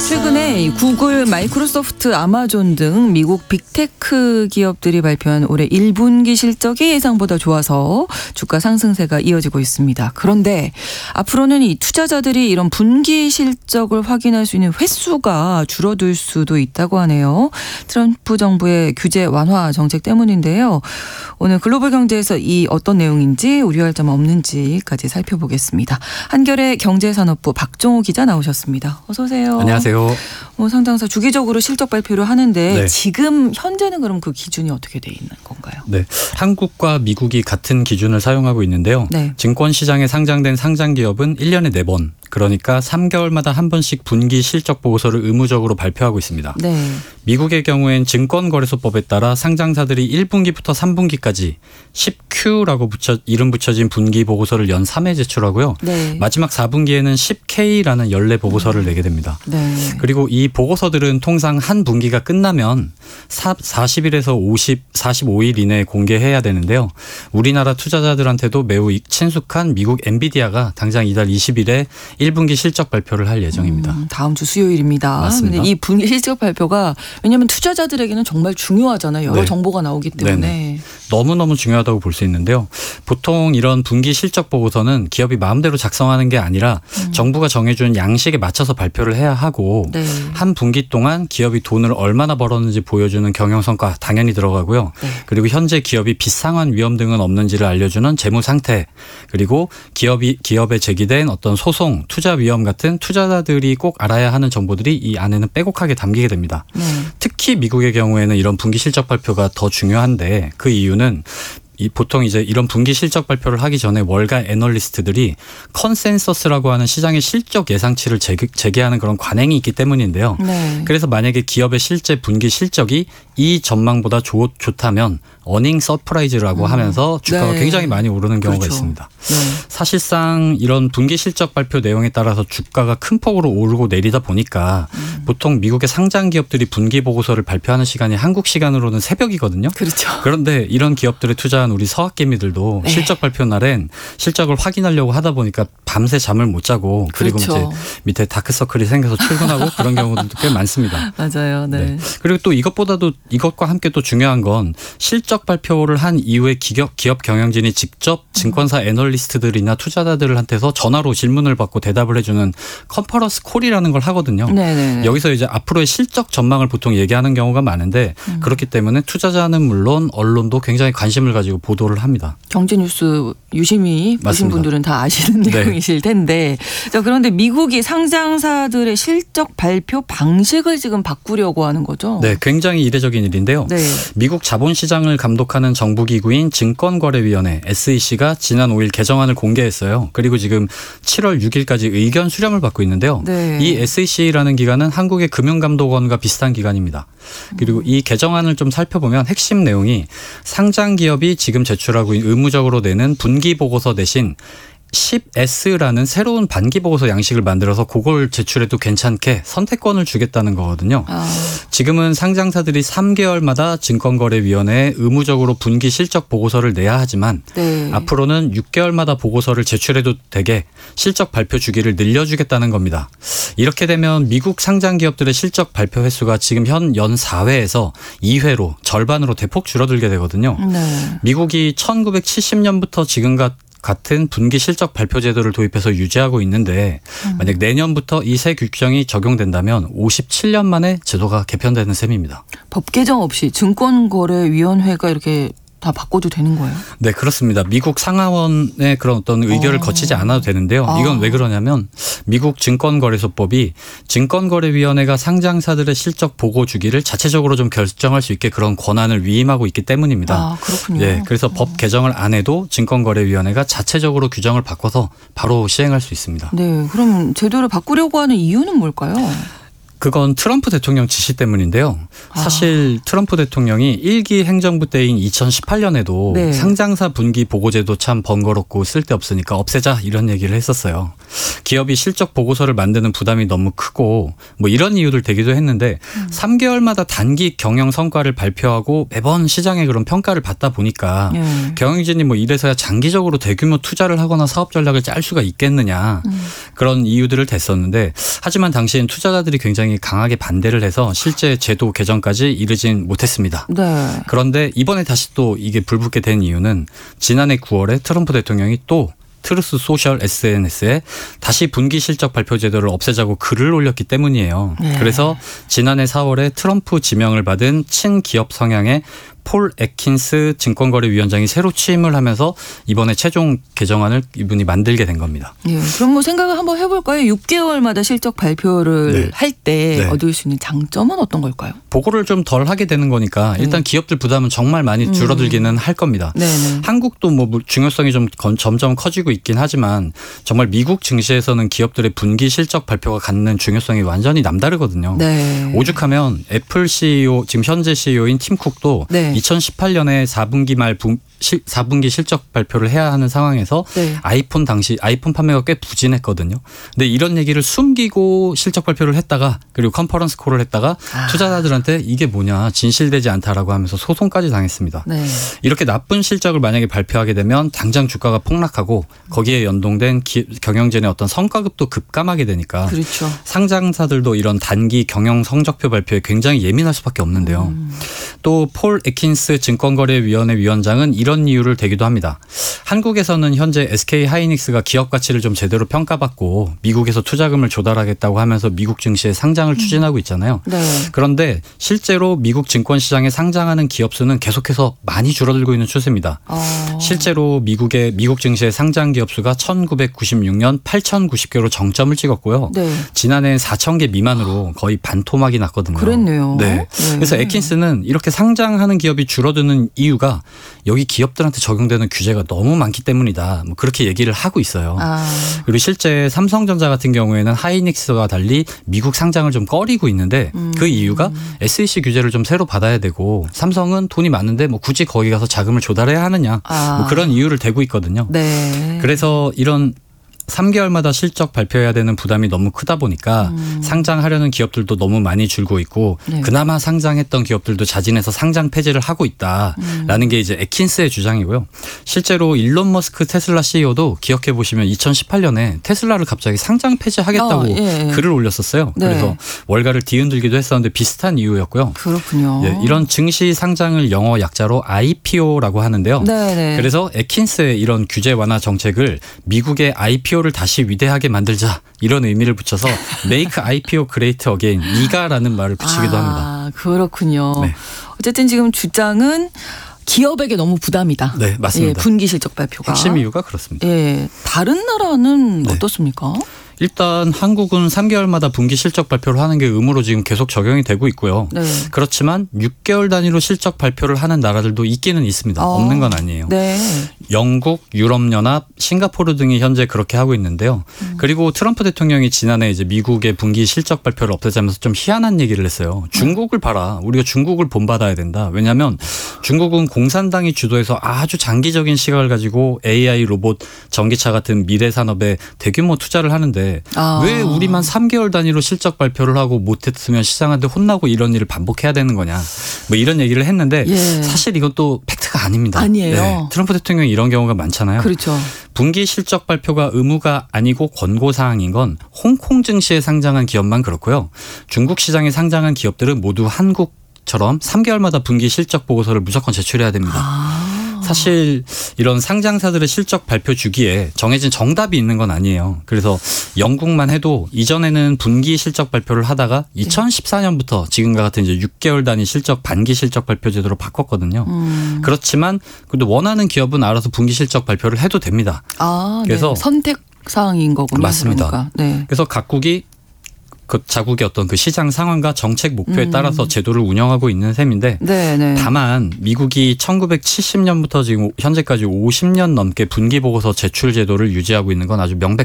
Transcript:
최근에 이 구글, 마이크로소프트, 아마존 등 미국 빅테크 기업들이 발표한 올해 1분기 실적이 예상보다 좋아서 주가 상승세가 이어지고 있습니다. 그런데 앞으로는 이 투자자들이 이런 분기 실적을 확인할 수 있는 횟수가 줄어들 수도 있다고 하네요. 트럼프 정부의 규제 완화 정책 때문인데요. 오늘 글로벌 경제에서 이 어떤 내용인지 우려할 점 없는지까지 살펴보겠습니다. 한겨레 경제산업부 박종호 기자 나오셨습니다. 어서 오세요. 안녕하세요. 상장사 주기적으로 실적 발표를 하는데 네. 지금 현재는 그럼 그 기준이 어떻게 돼 있는 건가요? 네, 한국과 미국이 같은 기준을 사용하고 있는데요. 네. 증권시장에 상장된 상장기업은 1년에 4번, 그러니까 3개월마다 한 번씩 분기 실적 보고서를 의무적으로 발표하고 있습니다. 네. 미국의 경우엔 증권거래소법에 따라 상장사들이 1분기부터 3분기까지 10Q라고 이름 붙여진 분기 보고서를 연 3회 제출하고요. 네. 마지막 4분기에는 10K라는 연례 보고서를 내게 됩니다. 네. 그리고 이 보고서들은 통상 한 분기가 끝나면 40일에서 45일 이내에 공개해야 되는데요. 우리나라 투자자들한테도 매우 친숙한 미국 엔비디아가 당장 이달 20일에 1분기 실적 발표를 할 예정입니다. 다음 주 수요일입니다. 맞습니다. 근데 이 분기 실적 발표가 왜냐하면 투자자들에게는 정말 중요하잖아요. 여러 네. 정보가 나오기 때문에. 네네. 너무너무 중요하다고 볼 수 있는데요. 보통 이런 분기 실적 보고서는 기업이 마음대로 작성하는 게 아니라 정부가 정해준 양식에 맞춰서 발표를 해야 하고 네. 한 분기 동안 기업이 돈을 얼마나 벌었는지 보여주는 경영성과 당연히 들어가고요. 네. 그리고 현재 기업이 빚상환 위험 등은 없는지를 알려주는 재무 상태, 그리고 기업에 제기된 어떤 소송, 투자 위험 같은 투자자들이 꼭 알아야 하는 정보들이 이 안에는 빼곡하게 담기게 됩니다. 네. 특히 미국의 경우에는 이런 분기 실적 발표가 더 중요한데 그 이유는 보통 이제 이런 분기 실적 발표를 하기 전에 월가 애널리스트들이 컨센서스라고 하는 시장의 실적 예상치를 제기하는 그런 관행이 있기 때문인데요. 네. 그래서 만약에 기업의 실제 분기 실적이 이 전망보다 좋다면 어닝 서프라이즈라고 하면서 주가가 네. 굉장히 많이 오르는 경우가 그렇죠. 있습니다. 네. 사실상 이런 분기 실적 발표 내용에 따라서 주가가 큰 폭으로 오르고 내리다 보니까 보통 미국의 상장 기업들이 분기 보고서를 발표하는 시간이 한국 시간으로는 새벽이거든요. 그렇죠. 그런데 이런 기업들에 투자한 우리 서학개미들도 네. 실적 발표 날엔 실적을 확인하려고 하다 보니까 밤새 잠을 못 자고 그리고 그렇죠. 이제 밑에 다크서클이 생겨서 출근하고 그런 경우도 꽤 많습니다. 맞아요. 네. 네. 그리고 또 이것과 함께 또 중요한 건 실적 발표를 한 이후에 기업 경영진이 직접 증권사 애널리스트들이나 투자자들한테서 전화로 질문을 받고 대답을 해주는 컨퍼런스 콜이라는 걸 하거든요. 네네. 여기서 이제 앞으로의 실적 전망을 보통 얘기하는 경우가 많은데 그렇기 때문에 투자자는 물론 언론도 굉장히 관심을 가지고 보도를 합니다. 경제 뉴스 유심히 보신 맞습니다. 분들은 다 아시는 네. 내용이실 텐데. 자, 그런데 미국이 상장사들의 실적 발표 방식을 지금 바꾸려고 하는 거죠? 네, 굉장히 이례적인 일인데요. 네. 미국 자본시장을 감독하는 정부기구인 증권거래위원회 SEC가 지난 5일 개정안을 공개했어요. 그리고 지금 7월 6일까지 의견 수렴을 받고 있는데요. 네. 이 SEC라는 기관은 한국의 금융감독원과 비슷한 기관입니다. 그리고 이 개정안을 좀 살펴보면 핵심 내용이 상장 기업이 지금 제출하고 의무적으로 내는 분기 보고서 대신 10S라는 새로운 반기 보고서 양식을 만들어서 그걸 제출해도 괜찮게 선택권을 주겠다는 거거든요. 지금은 상장사들이 3개월마다 증권거래위원회에 의무적으로 분기 실적 보고서를 내야 하지만 네. 앞으로는 6개월마다 보고서를 제출해도 되게 실적 발표 주기를 늘려주겠다는 겁니다. 이렇게 되면 미국 상장 기업들의 실적 발표 횟수가 지금 현 연 4회에서 2회로 절반으로 대폭 줄어들게 되거든요. 네. 미국이 1970년부터 지금 같은 분기 실적 발표 제도를 도입해서 유지하고 있는데 만약 내년부터 이 새 규정이 적용된다면 57년 만에 제도가 개편되는 셈입니다. 법 개정 없이 증권거래위원회가 이렇게 다 바꿔도 되는 거예요? 네, 그렇습니다. 미국 상하원의 그런 어떤 의결을 거치지 않아도 되는데요. 이건 왜 그러냐면 미국 증권거래소법이 증권거래위원회가 상장사들의 실적 보고 주기를 자체적으로 좀 결정할 수 있게 그런 권한을 위임하고 있기 때문입니다. 그렇군요. 네, 그래서 법 개정을 안 해도 증권거래위원회가 자체적으로 규정을 바꿔서 바로 시행할 수 있습니다. 네, 그럼 제도를 바꾸려고 하는 이유는 뭘까요? 그건 트럼프 대통령 지시 때문인데요. 사실 트럼프 대통령이 1기 행정부 때인 2018년에도 네. 상장사 분기 보고제도 참 번거롭고 쓸데없으니까 없애자 이런 얘기를 했었어요. 기업이 실적 보고서를 만드는 부담이 너무 크고 뭐 이런 이유들 되기도 했는데 3개월마다 단기 경영 성과를 발표하고 매번 시장의 그런 평가를 받다 보니까 경영진이 뭐 이래서야 장기적으로 대규모 투자를 하거나 사업 전략을 짤 수가 있겠느냐 그런 이유들을 댔었는데 하지만 당시엔 투자자들이 굉장히 강하게 반대를 해서 실제 제도 개정까지 이르진 못했습니다. 네. 그런데 이번에 다시 또 이게 불붙게 된 이유는 지난해 9월에 트럼프 대통령이 또 트루스 소셜 SNS에 다시 분기 실적 발표 제도를 없애자고 글을 올렸기 때문이에요. 네. 그래서 지난해 4월에 트럼프 지명을 받은 친기업 성향의 폴 애킨스 증권거래위원장이 새로 취임을 하면서 이번에 최종 개정안을 이분이 만들게 된 겁니다. 예, 그럼 뭐 생각을 한번 해볼까요? 6개월마다 실적 발표를 네. 할 때 네. 얻을 수 있는 장점은 어떤 걸까요? 보고를 좀 덜 하게 되는 거니까 일단 기업들 부담은 정말 많이 줄어들기는 할 겁니다. 네네. 한국도 뭐 중요성이 좀 점점 커지고 있긴 하지만 정말 미국 증시에서는 기업들의 분기 실적 발표가 갖는 중요성이 완전히 남다르거든요. 네. 오죽하면 애플 CEO 지금 현재 CEO인 팀 쿡도 네. 2018년에 4분기 말 4분기 실적 발표를 해야 하는 상황에서 네. 아이폰 판매가 꽤 부진했거든요. 근데 이런 얘기를 숨기고 실적 발표를 했다가 그리고 컨퍼런스 콜을 했다가 투자자들한테 이게 뭐냐 진실되지 않다라고 하면서 소송까지 당했습니다. 네. 이렇게 나쁜 실적을 만약에 발표하게 되면 당장 주가가 폭락하고 거기에 연동된 경영진의 어떤 성과급도 급감하게 되니까 그렇죠. 상장사들도 이런 단기 경영 성적표 발표에 굉장히 예민할 수밖에 없는데요. 또 폴 애킨스 증권거래위원회 위원장은 이런 이유를 대기도 합니다. 한국에서는 현재 SK 하이닉스가 기업 가치를 좀 제대로 평가받고 미국에서 투자금을 조달하겠다고 하면서 미국 증시에 상장을 추진하고 있잖아요. 네. 그런데 실제로 미국 증권시장에 상장하는 기업 수는 계속해서 많이 줄어들고 있는 추세입니다. 실제로 미국 증시의 상장 기업 수가 1996년 8,090개로 정점을 찍었고요. 네. 지난해 4,000개 미만으로 거의 반토막이 났거든요. 그랬네요. 네. 네. 그래서 애킨스는 이렇게 상장하는 기업이 줄어드는 이유가 여기 기업들한테 적용되는 규제가 너무 많기 때문이다. 뭐 그렇게 얘기를 하고 있어요. 그리고 실제 삼성전자 같은 경우에는 하이닉스와 달리 미국 상장을 좀 꺼리고 있는데 그 이유가 SEC 규제를 좀 새로 받아야 되고 삼성은 돈이 많은데 뭐 굳이 거기 가서 자금을 조달해야 하느냐 뭐 그런 이유를 대고 있거든요. 네. 그래서 이런 3개월마다 실적 발표해야 되는 부담이 너무 크다 보니까 상장하려는 기업들도 너무 많이 줄고 있고 네. 그나마 상장했던 기업들도 자진해서 상장 폐지를 하고 있다라는 게 이제 애킨스의 주장이고요. 실제로 일론 머스크 테슬라 CEO도 기억해 보시면 2018년에 테슬라를 갑자기 상장 폐지하겠다고 예. 글을 올렸었어요. 네. 그래서 월가를 뒤흔들기도 했었는데 비슷한 이유였고요. 그렇군요. 예, 이런 증시 상장을 영어 약자로 IPO라고 하는데요. 네네. 그래서 애킨스의 이런 규제 완화 정책을 미국의 IPO를 다시 위대하게 만들자 이런 의미를 붙여서 Make IPO Great Again 이가라는 말을 붙이기도 합니다. 그렇군요. 네. 어쨌든 지금 주장은 기업에게 너무 부담이다. 네, 맞습니다. 예, 분기 실적 발표가. 핵심 이유가 그렇습니다. 예, 다른 나라는 네. 어떻습니까? 일단 한국은 3개월마다 분기 실적 발표를 하는 게 의무로 지금 계속 적용이 되고 있고요. 네. 그렇지만 6개월 단위로 실적 발표를 하는 나라들도 있기는 있습니다. 없는 건 아니에요. 네. 영국, 유럽연합, 싱가포르 등이 현재 그렇게 하고 있는데요. 그리고 트럼프 대통령이 지난해 이제 미국의 분기 실적 발표를 없애자면서 좀 희한한 얘기를 했어요. 중국을 봐라. 우리가 중국을 본받아야 된다. 왜냐하면 중국은 공산당이 주도해서 아주 장기적인 시각을 가지고 AI, 로봇, 전기차 같은 미래 산업에 대규모 투자를 하는데 왜 우리만 3개월 단위로 실적 발표를 하고 못했으면 시장한테 혼나고 이런 일을 반복해야 되는 거냐. 뭐 이런 얘기를 했는데 예. 사실 이건 또 팩트가 아닙니다. 아니에요. 네. 트럼프 대통령이 이런 경우가 많잖아요. 그렇죠. 분기 실적 발표가 의무가 아니고 권고사항인 건 홍콩 증시에 상장한 기업만 그렇고요. 중국 시장에 상장한 기업들은 모두 한국처럼 3개월마다 분기 실적 보고서를 무조건 제출해야 됩니다. 사실 이런 상장사들의 실적 발표 주기에 정해진 정답이 있는 건 아니에요. 그래서 영국만 해도 이전에는 분기 실적 발표를 하다가 2014년부터 지금과 같은 이제 6개월 단위 실적 반기 실적 발표 제도로 바꿨거든요. 그렇지만 그래도 원하는 기업은 알아서 분기 실적 발표를 해도 됩니다. 그래서 네. 선택 사항인 거군요. 맞습니다. 그러니까. 네. 그래서 각국이 그 자국의 어떤 그 시장 상황과 정책 목표에 따라서 제도를 운영하고 있는 셈인데 네. 다만 미국이 1970년부터 지금 현재까지 50년 넘게 분기 보고서 제출 제도를 유지하고 있는 건 아주